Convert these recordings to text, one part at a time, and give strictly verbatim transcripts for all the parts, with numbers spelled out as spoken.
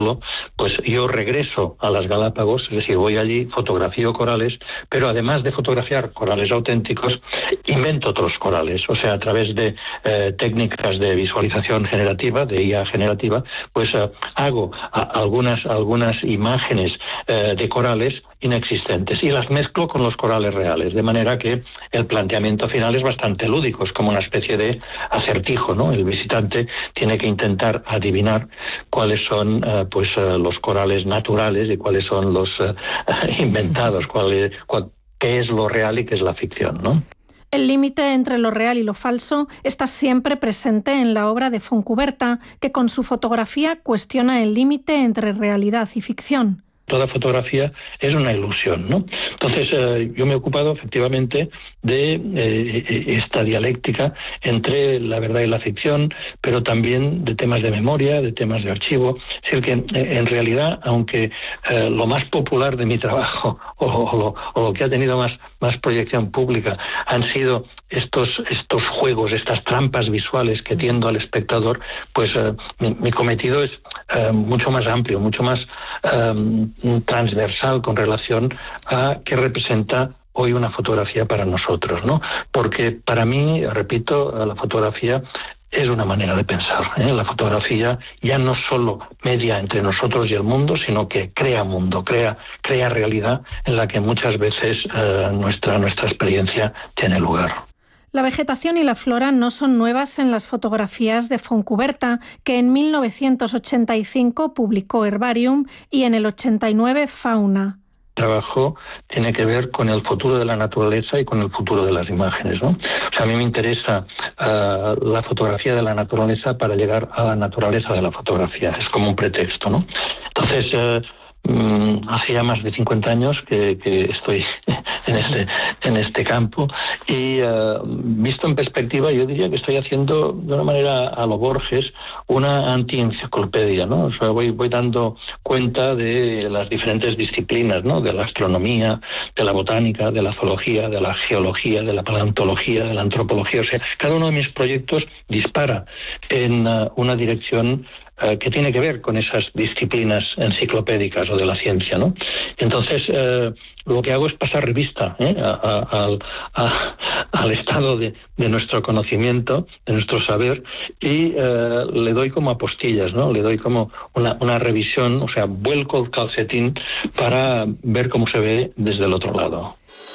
pues yo regreso a las Galápagos, es decir, voy allí, fotografío corales, pero además de fotografiar corales auténticos, invento otros corales. O sea, a través de eh, técnicas de visualización generativa, de I A generativa, pues eh, hago a, algunas, algunas imágenes eh, de corales inexistentes y las mezclo con los corales reales, de manera que el planteamiento final es bastante lúdico, es como una especie de acertijo, ¿no? El visitante tiene que intentar adivinar cuáles son eh, pues eh, los corales naturales y cuáles son los eh, inventados, cuál es, cuál, qué es lo real y qué es la ficción, ¿no? El límite entre lo real y lo falso está siempre presente en la obra de Fontcuberta, que con su fotografía cuestiona el límite entre realidad y ficción. Toda fotografía es una ilusión, ¿no? Entonces, eh, yo me he ocupado efectivamente de eh, esta dialéctica entre la verdad y la ficción, pero también de temas de memoria, de temas de archivo. Es decir, que eh, en realidad, aunque eh, lo más popular de mi trabajo o, o, lo, o lo que ha tenido más, más proyección pública han sido estos, estos juegos, estas trampas visuales que tiendo al espectador, pues eh, mi, mi cometido es eh, mucho más amplio, mucho más eh, transversal con relación a qué representa hoy una fotografía para nosotros, ¿no? Porque para mí, repito, la fotografía es una manera de pensar, ¿eh? La fotografía ya no solo media entre nosotros y el mundo, sino que crea mundo, crea, crea realidad en la que muchas veces eh, nuestra, nuestra experiencia tiene lugar. La vegetación y la flora no son nuevas en las fotografías de Fontcuberta, que en mil novecientos ochenta y cinco publicó Herbarium y en el ochenta y nueve Fauna. El trabajo tiene que ver con el futuro de la naturaleza y con el futuro de las imágenes, ¿no? O sea, a mí me interesa uh, la fotografía de la naturaleza para llegar a la naturaleza de la fotografía. Es como un pretexto, ¿no? Entonces, uh, Mm, hace ya más de cincuenta años que, que estoy en este, en este campo y uh, visto en perspectiva yo diría que estoy haciendo de una manera a lo Borges una anti-enciclopedia, ¿no? O sea, voy, voy dando cuenta de las diferentes disciplinas, ¿no? De la astronomía, de la botánica, de la zoología, de la geología, de la paleontología, de la antropología. O sea, cada uno de mis proyectos dispara en uh, una dirección Uh, que tiene que ver con esas disciplinas enciclopédicas o de la ciencia, ¿no? Entonces, uh, lo que hago es pasar revista ¿eh? a, a, a, a, al estado de, de nuestro conocimiento, de nuestro saber, y uh, le doy como apostillas, ¿no? Le doy como una, una revisión, o sea, vuelco el calcetín para ver cómo se ve desde el otro lado.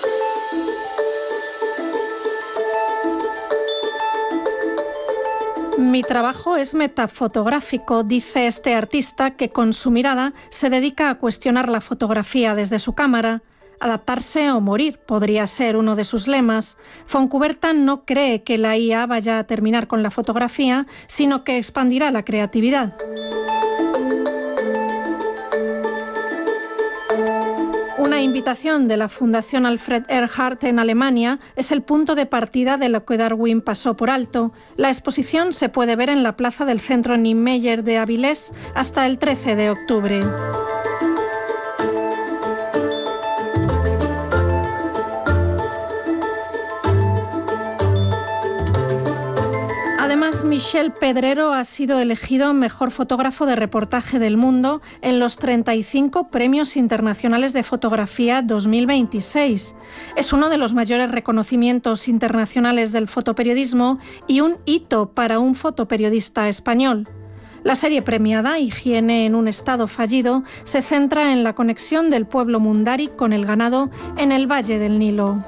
Mi trabajo es metafotográfico, dice este artista que con su mirada se dedica a cuestionar la fotografía desde su cámara. Adaptarse o morir podría ser uno de sus lemas. Fontcuberta no cree que la I A vaya a terminar con la fotografía, sino que expandirá la creatividad. Una invitación de la Fundación Alfred Ehrhardt en Alemania es el punto de partida de lo que Darwin pasó por alto. La exposición se puede ver en la plaza del Centro Niemeyer de Avilés hasta el trece de octubre. Además, Michel Pedrero ha sido elegido mejor fotógrafo de reportaje del mundo en los treinta y cinco Premios Internacionales de Fotografía dos mil veintiséis. Es uno de los mayores reconocimientos internacionales del fotoperiodismo y un hito para un fotoperiodista español. La serie premiada, Higiene en un estado fallido, se centra en la conexión del pueblo mundari con el ganado en el Valle del Nilo.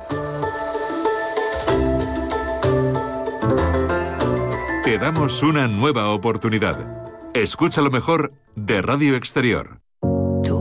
Te damos una nueva oportunidad. Escucha lo mejor de Radio Exterior.